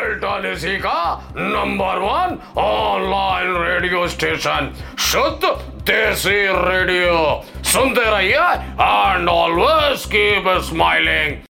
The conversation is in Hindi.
डेल्टालिसी का नंबर 1 ऑनलाइन रेडियो स्टेशन शुद्ध देसी रेडियो। सुनते रहिए एंड ऑलवेज कीप स्माइलिंग।